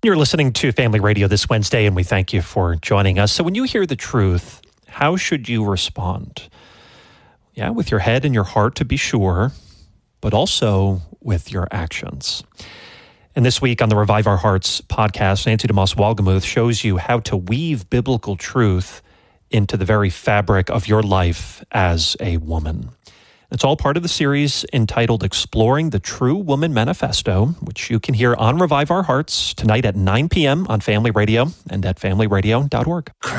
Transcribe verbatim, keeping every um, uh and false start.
You're listening to Family Radio this Wednesday, and we thank you for joining us. So when you hear the truth, how should you respond? Yeah, with your head and your heart, to be sure, but also with your actions. And this week on the Revive Our Hearts podcast, Nancy DeMoss Wolgemuth shows you how to weave biblical truth into the very fabric of your life as a woman. It's all part of the series entitled Exploring the True Woman Manifesto, which you can hear on Revive Our Hearts tonight at nine p.m. on Family Radio and at family radio dot org.